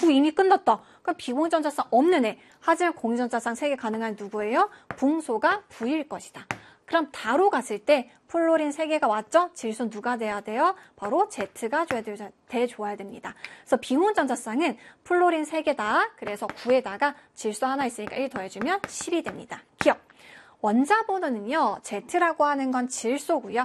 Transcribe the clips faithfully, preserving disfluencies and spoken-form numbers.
오, 이미 끝났다. 그럼 비공유전자쌍 없는 애. 하지만 공유전자쌍 세 개 가능한 누구예요? 붕소가 V일 것이다. 그럼 다로 갔을 때 플로린 세 개가 왔죠? 질소 누가 돼야 돼요? 바로 Z가 돼줘야 됩니다. 그래서 비공유전자쌍은 플로린 세 개다. 그래서 구에다가 질소 하나 있으니까 일 더해주면 십이 됩니다. 기억! 원자 번호는요. Z라고 하는 건 질소고요.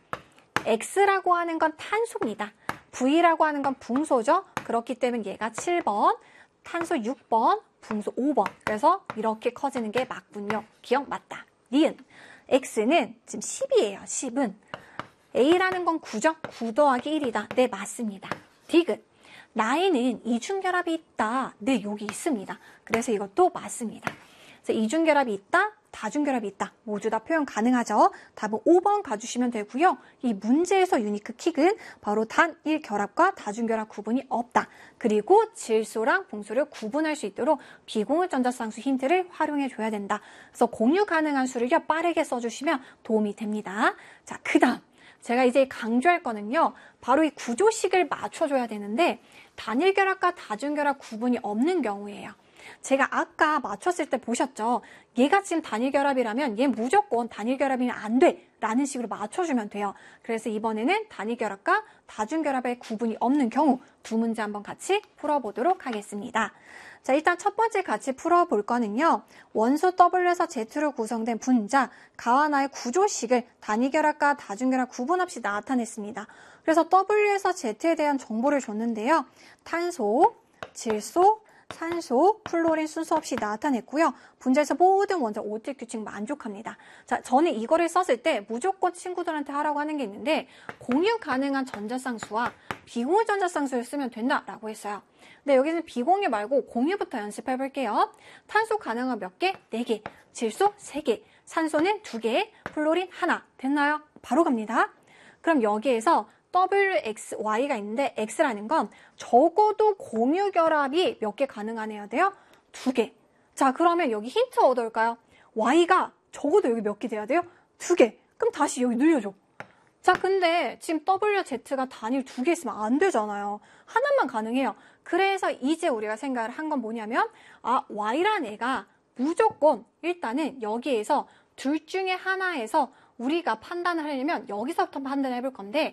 X라고 하는 건 탄소입니다. V라고 하는 건 붕소죠. 그렇기 때문에 얘가 칠 번, 탄소 육 번, 붕소 오 번. 그래서 이렇게 커지는 게 맞군요. 기억 맞다. 니은. X는 지금 십이에요. 십은. A라는 건 구죠. 구 더하기 일이다. 네, 맞습니다. 디귿. 나에는 이중결합이 있다. 네, 여기 있습니다. 그래서 이것도 맞습니다. 그래서 이중결합이 있다. 다중결합이 있다. 모두 다 표현 가능하죠. 답은 오 번 가주시면 되고요. 이 문제에서 유니크 킥은 바로 단일 결합과 다중결합 구분이 없다. 그리고 질소랑 붕소를 구분할 수 있도록 비공유전자쌍수 힌트를 활용해줘야 된다. 그래서 공유 가능한 수를요 빠르게 써주시면 도움이 됩니다. 자, 그 다음 제가 이제 강조할 거는요. 바로 이 구조식을 맞춰줘야 되는데 단일 결합과 다중결합 구분이 없는 경우예요. 제가 아까 맞췄을 때 보셨죠? 얘가 지금 단일 결합이라면 얘 무조건 단일 결합이면 안 돼! 라는 식으로 맞춰주면 돼요. 그래서 이번에는 단일 결합과 다중 결합의 구분이 없는 경우 두 문제 한번 같이 풀어보도록 하겠습니다. 자, 일단 첫 번째 같이 풀어볼 거는요. 원소 W에서 Z로 구성된 분자 가와 나의 구조식을 단일 결합과 다중 결합 구분 없이 나타냈습니다. 그래서 W에서 Z에 대한 정보를 줬는데요. 탄소, 질소, 산소, 플로린 순서 없이 나타냈고요. 분자에서 모든 원자 오틱 규칙 만족합니다. 자, 저는 이거를 썼을 때 무조건 친구들한테 하라고 하는 게 있는데 공유 가능한 전자쌍수와 비공유 전자쌍수를 쓰면 된다라고 했어요. 근데 여기는 비공유 말고 공유부터 연습해 볼게요. 탄소 가능한 몇 개? 네 개. 질소 세 개. 산소는 두 개. 플로린 하나. 됐나요? 바로 갑니다. 그럼 여기에서 더블유 엑스 와이가 있는데 X라는 건 적어도 공유 결합이 몇 개 가능하네요 돼요? 두 개. 자, 그러면 여기 힌트 얻을까요? Y가 적어도 여기 몇 개 돼야 돼요? 두 개. 그럼 다시 여기 늘려줘. 자, 근데 지금 더블유 제트가 단일 두 개 있으면 안 되잖아요. 하나만 가능해요. 그래서 이제 우리가 생각을 한 건 뭐냐면 아, Y라는 애가 무조건 일단은 여기에서 둘 중에 하나에서 우리가 판단을 하려면 여기서부터 판단을 해볼 건데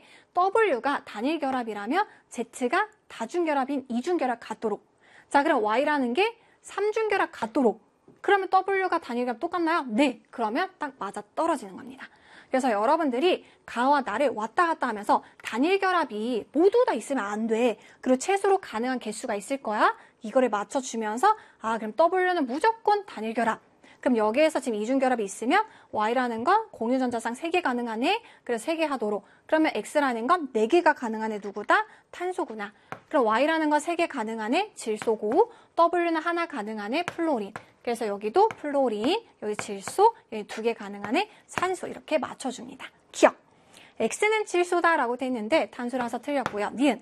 W가 단일 결합이라면 Z가 다중 결합인 이중 결합 같도록. 자, 그럼 Y라는 게 삼중 결합 같도록. 그러면 W가 단일 결합 똑같나요? 네. 그러면 딱 맞아 떨어지는 겁니다. 그래서 여러분들이 가와 나를 왔다 갔다 하면서 단일 결합이 모두 다 있으면 안 돼. 그리고 최소로 가능한 개수가 있을 거야. 이거를 맞춰주면서 아, 그럼 W는 무조건 단일 결합. 그럼 여기에서 지금 이중결합이 있으면 Y라는 건 공유전자쌍 세 개 가능한 애, 그래서 세 개 하도록. 그러면 X라는 건 네 개가 가능한 애 누구다? 탄소구나. 그럼 Y라는 건 세 개 가능한 애, 질소고, W는 하나 가능한 애, 플로린. 그래서 여기도 플로린, 여기 질소, 여기 두 개 가능한 애, 산소 이렇게 맞춰줍니다. 기억! X는 질소다라고 돼 있는데 탄소라서 틀렸고요. 니은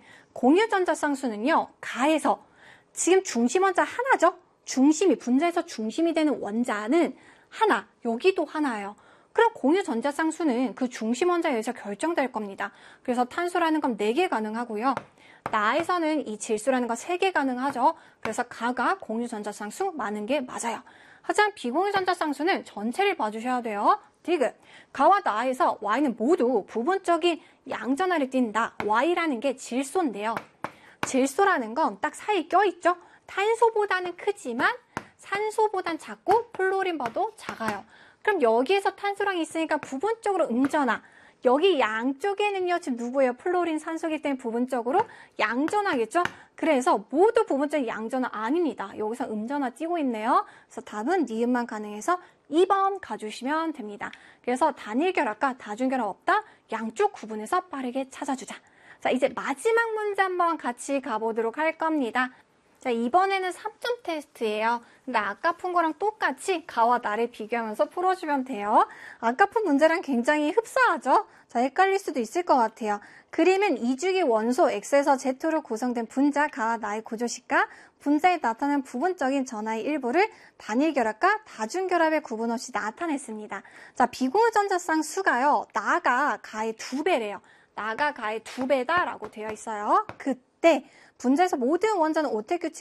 공유전자쌍수는요, 가에서 지금 중심 원자 하나죠? 중심이, 분자에서 중심이 되는 원자는 하나, 여기도 하나예요. 그럼 공유 전자쌍수는 그 중심 원자에 의해서 결정될 겁니다. 그래서 탄소라는 건 네 개 가능하고요. 나에서는 이 질소라는 건 세 개 가능하죠. 그래서 가가 공유 전자쌍수 많은 게 맞아요. 하지만 비공유 전자쌍수는 전체를 봐주셔야 돼요. 디귿. 가와 나에서 Y는 모두 부분적인 양전하를 띈다. Y라는 게 질소인데요. 질소라는 건 딱 사이에 껴있죠. 탄소보다는 크지만 산소보단 작고 플로린보다 작아요. 그럼 여기에서 탄소랑 있으니까 부분적으로 음전하. 여기 양쪽에는요, 지금 누구예요? 플로린, 산소이기 때문에 부분적으로 양전하겠죠? 그래서 모두 부분적인 양전하 아닙니다. 여기서 음전하 띄고 있네요. 그래서 답은 니은만 가능해서 이 번 가주시면 됩니다. 그래서 단일 결합과 다중 결합 없다. 양쪽 구분해서 빠르게 찾아주자. 자, 이제 마지막 문제 한번 같이 가보도록 할 겁니다. 자, 이번에는 삼 점 테스트예요. 근데 아까 푼 거랑 똑같이 가와 나를 비교하면서 풀어주면 돼요. 아까 푼 문제랑 굉장히 흡사하죠? 자, 헷갈릴 수도 있을 것 같아요. 그림은 이주기 원소 X에서 Z로 구성된 분자 가와 나의 구조식과 분자에 나타나는 부분적인 전하의 일부를 단일 결합과 다중 결합의 구분 없이 나타냈습니다. 자, 비공유 전자쌍 수가요. 나가 가의 두 배래요. 나가 가의 두 배다라고 되어 있어요. 그때 분자에서 모든 원자는 오택 규칙